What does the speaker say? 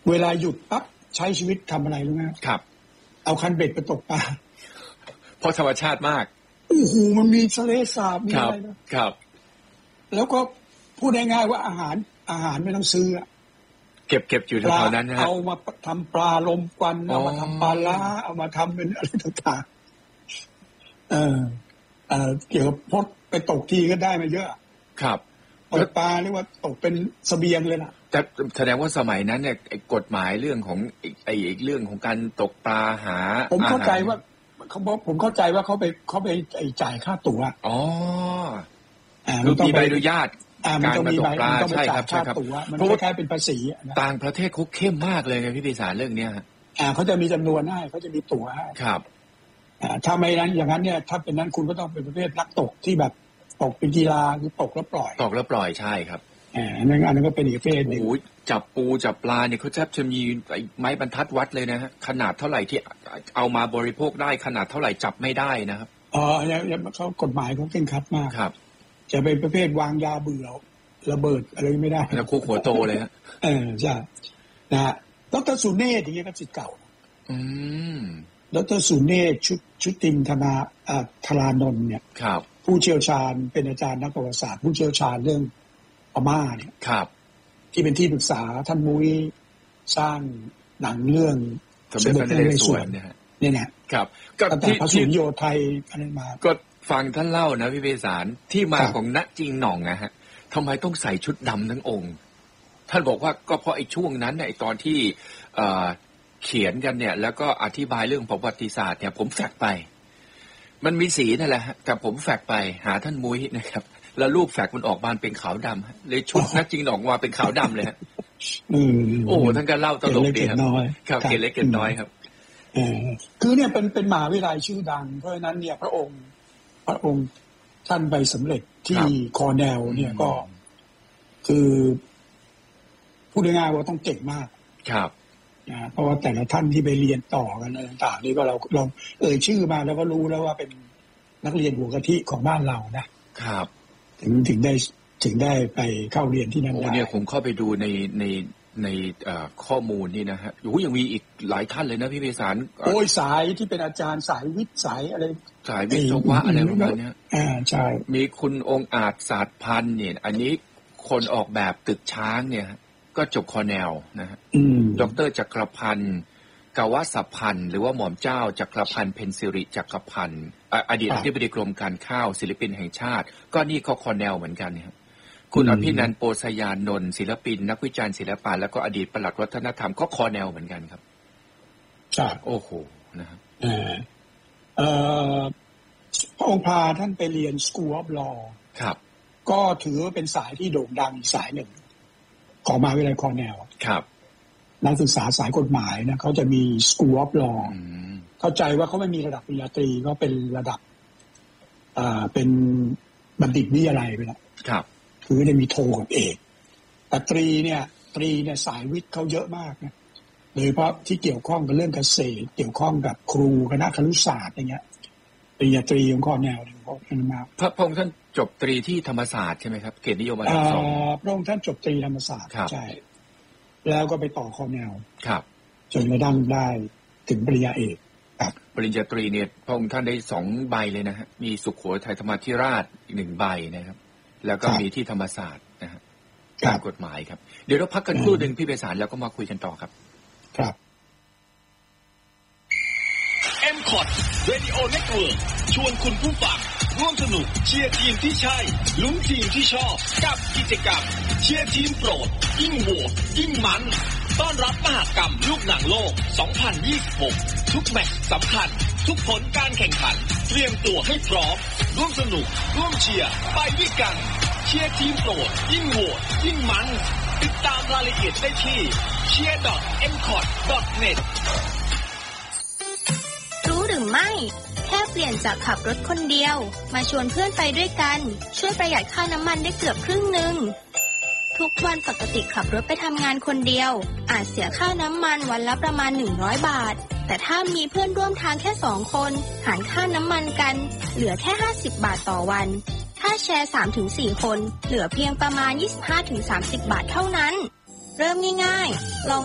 เวลาหยุดปั๊บใช้ชีวิตทำอะไรรู้ไหมครับเอาคันเบ็ดไปตกปลาเพราะธรรมชาติมากโอ้โหมันมีทะเลสาบมีอะไรนะครับแล้วก็พูดง่ายๆว่าอาหารไม่ต้องซื้อเก็บอยู่แถวๆนั้นนะเอามาทำปลาลมควันเอามาทำปลาล้าเอามาทำเป็นอะไรต่างๆเกี่ยวกับพดไปตกทีก็ได้มาเยอะครับตกปลาเรียกว่าตกเป็นเสบียงเลยนะแต่แสดงว่าสมัยนั้นเนี่ยกฎหมายเรื่องของไอ้เรื่องของการตกปลาหาผมเข้าใจว่าผมเข้าใจว่าเขาไปจ่ายค่าตั๋วคือมีใบอนุญาตการมาตกปลาใช่ครับมันคล้ายๆเป็นภาษีต่างประเทศเขาเข้มมากเลยไงพี่ปีศาจเรื่องเนี้ยเขาจะมีจำนวนให้เขาจะมีตั๋วให้ครับถ้าไม่นั้นอย่างนั้นเนี่ยถ้าเป็นนั้นคุณก็ต้องเป็นประเภทนักตกที่แบบตกเป็นกีฬาคือตกแล้วปล่อยใช่ครับอันนั้นก็เป็นอีกประเภทนึงจับปูจับปลาเนี่ยเขาแทบจะมีไม้บรรทัดวัดเลยนะฮะขนาดเท่าไหร่ที่เอามาบริโภคได้ขนาดเท่าไหร่จับไม่ได้นะครับแล้วเขากฎหมายเขาเคร่งครัดมากครับจะเป็นประเภทวางยาเบื่อระเบิดอะไรไม่ได้แล้วคุกหัวโตเลยฮะใช่นะฮะดร.สุเนศอย่างเงี้ยก็ศิษย์เก่าดร.สุเนศชุตินธารานนท์เนี่ยผู้เชี่ยวชาญเป็นอาจารย์นักประวัติศาสตร์ผู้เชี่ยวชาญเรื่องพม่าเนี่ยที่เป็นที่ปรึกษาท่านมุ้ยสร้างหนังเรื่องสมเด็จพระนเรศวรเนี่ยนะครับตั้งแต่พระสุริโยไทยอะไรมาก็ฟังท่านเล่านะพี่เวสารที่มาของณจริงหน่องนะฮะทำไมต้องใส่ชุดดำทั้งองค์ท่านบอกว่าก็เพราะไอ้ช่วงนั้นเนี่ยตอนที่เขียนกันเนี่ยแล้วก็อธิบายเรื่องประวัติศาสตร์เนี่ยผมแฝกไปมันมีสีนั่นแหละฮะแต่ผมแฝกไปหาท่านมุ้ยนะครับแล้วรูปแฝกมันออกมาเป็นขาวดำเลยชุดณจริงหน่องมาเป็นขาวดำเลยฮะโอ้ท่านก็เล่าตลกดีครับเกล็ดเล็กเกล็ดน้อยครับคือเนี่ยเป็นมหาวิทยาลัยชื่อดังเพราะฉะนั้นเนี่ยพระองค์ท่านไปสำเร็จที่คอร์เนลเนี่ยก็คือพูดง่ายๆว่าต้องเก่งมากครับเพราะว่าแต่ละท่านที่ไปเรียนต่อกันอะไรต่างๆนี่ก็เราชื่อมาแล้วก็รู้แล้วว่าเป็นนักเรียนหัวกะทิของบ้านเรานะครับถึงได้ไปเข้าเรียนที่นั่นได้เนี่ยผมเข้าไปดูในข้อมูลนี่นะฮะยังมีอีกหลายท่านเลยนะพี่เวสารสายที่เป็นอาจารย์สายวิทย์สายอะไรสายวิศวะอะไรประมาณนี้ใช่มีคุณองค์อาจศาสตร์พันธ์เนี่ยอันนี้คนออกแบบตึกช้างเนี่ยก็จบคอร์เนลนะฮะดร.จักรพันธ์กวสพันธ์หรือว่าหม่อมเจ้าจักรพันธ์เพ็ญสิริจักรพันธ์อดีตอธิบดีกรมการข้าวศิลปินแห่งชาติก็นี่ก็คอร์เนลเหมือนกันครับคุณอภินันท์โปสยานนท์ศิลปินนักวิจารณ์ศิลปะแล้วก็อดีตปลัดวัฒนธรรมก็คอร์เนลเหมือนกันครับใช่โอ้โหนะครับพระองค์พาท่านไปเรียน School of Law ครับก็ถือว่าเป็นสายที่โด่งดังสายหนึ่งของมหาวิทยาลัยคอร์เนลครับนักศึกษาสายกฎหมายนะเขาจะมี School of Law เข้าใจว่าเขาไม่มีระดับปริญญาตรีก็เป็นระดับเป็นบัณฑิตวิทยาลัยไปแล้วครับคือได้มีโทกับเอกแต่ตรีเนี่ยสายวิทย์เขาเยอะมากนะโดยเฉพาะที่เกี่ยวข้องกับเรื่องเกษตรเกี่ยวข้องกับครูคณะครุศาสตร์อย่างเงี้ยปริญญาตรีของคอร์เนลเนี่ยพวกนั้นมาพระองค์ท่านจบตรีที่ธรรมศาสตร์ใช่ไหมครับเกียรตินิยมอันดับ 2 พระองค์ท่านจบตรีธรรมศาสตร์ใช่แล้วก็ไปต่อคอร์เนลครับจนกระทั่งได้ถึงปริญญาเอกปริญญาตรีเนี่ยพระองค์ท่านได้2 ใบเลยนะฮะมีสุโขทัยธรรมาธิราชอีก1 ใบนะครับแล้วก็มีที่ธรรมศาสตร์นะฮะการกฎหมายครับเดี๋ยวเราพักกันครู่นึงพี่เบสารแล้วก็มาคุยกันต่อครับครับ M-Cot Radio Network ชวนคุณผู้ฟังร่วมสนุกเชียร์ทีมที่ใช่ลุ้นทีมที่ชอบกับกิจกรรมเชียร์ทีมโปรดยิ่งโหวตยิ่งมันต้อนรับมหกรรมลูกหนังโลก 2026 ทุกแมตช์สำคัญทุกผลการแข่งขันเตรียมตัวให้พร้อมร่วมสนุกร่วมเชียร์ไปด้วยกันเชียร์ทีมโปรดยิ่งโหวตยิ่งมันติดตามรายละเอียดได้ที่ cheer.mcot.net รู้หรือไม่แค่เปลี่ยนจากขับรถคนเดียวมาชวนเพื่อนไปด้วยกันช่วยประหยัดค่าน้ำมันได้เกือบครึ่งนึงทุกวันปกติขับรถไปทำงานคนเดียวอาจเสียค่าน้ำมันวันละประมาณ100 บาทแต่ถ้ามีเพื่อนร่วมทางแค่2 คนหารค่าน้ำมันกันเหลือแค่50 บาทต่อวันถ้าแชร์ 3-4 คนเหลือเพียงประมาณ 25-30 บาทเท่านั้นเริ่มง่ายๆลอง